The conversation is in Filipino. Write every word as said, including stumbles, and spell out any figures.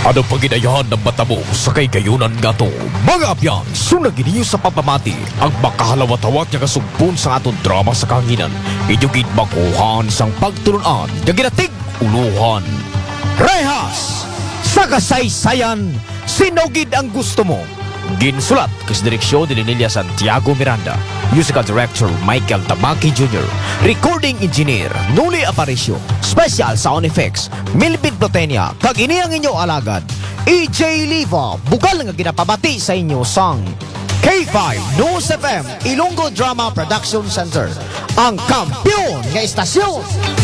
Ano pag ginayahan ng mata mo sa kay gayunan nga to? Mga abyan, sunag iniyo sa papamati ang makahalawat-hawat niya kasumpon sa atong drama sa kanginan. Inyong makuhan sang pagtulunan na ginatig uluhan. Rehas! Sa kasaysayan, sinugid ang gusto mo. Ginsulat kas direksyon ni Lilia Santiago Miranda. Musical Director Michael Tabaki Junior Recording Engineer Nuli Aparicio. Special Sound Effects Milbit Plotenia. Kag ini ang inyo alagad E J Liva. Bugal nga ginapabati sa inyo sang K five News F M Ilonggo Drama Production Center, ang kampiyon nga istasyon